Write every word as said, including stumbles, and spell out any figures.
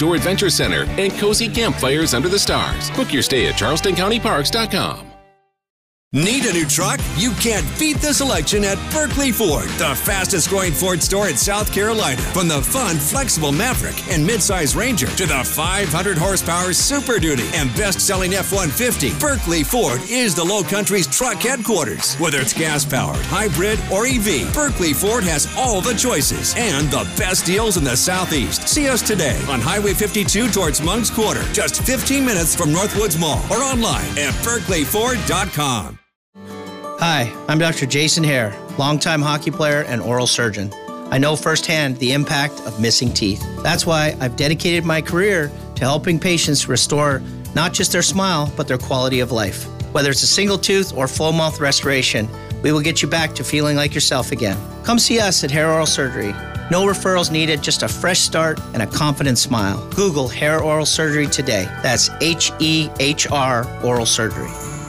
Outdoor Adventure Center, and cozy campfires under the stars. Book your stay at charleston county parks dot com. Need a new truck? You can't beat the selection at Berkeley Ford, the fastest growing Ford store in South Carolina. From the fun, flexible Maverick and midsize Ranger to the five hundred horsepower Super Duty and best-selling F one fifty, Berkeley Ford is the Low Country's truck headquarters. Whether it's gas-powered, hybrid, or E V, Berkeley Ford has all the choices and the best deals in the Southeast. See us today on Highway fifty-two towards Moncks Quarter, just fifteen minutes from Northwoods Mall, or online at berkeley ford dot com. Hi, I'm Doctor Jason Hare, longtime hockey player and oral surgeon. I know firsthand the impact of missing teeth. That's why I've dedicated my career to helping patients restore not just their smile, but their quality of life. Whether it's a single tooth or full mouth restoration, we will get you back to feeling like yourself again. Come see us at Hare Oral Surgery. No referrals needed, just a fresh start and a confident smile. Google Hare Oral Surgery today. That's H E H R Oral Surgery.